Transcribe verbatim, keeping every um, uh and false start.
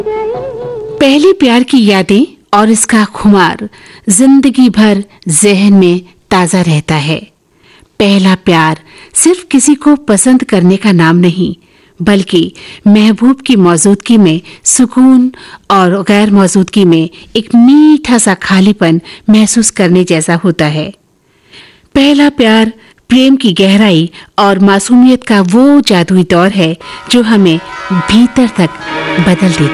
पहले प्यार की यादें और इसका खुमार जिंदगी भर जहन में ताजा रहता है। पहला प्यार सिर्फ किसी को पसंद करने का नाम नहीं, बल्कि महबूब की मौजूदगी में सुकून और गैर मौजूदगी में एक मीठा सा खालीपन महसूस करने जैसा होता है। पहला प्यार प्रेम की गहराई और मासूमियत का वो जादुई दौर है जो हमें भीतर तक बदल देता है।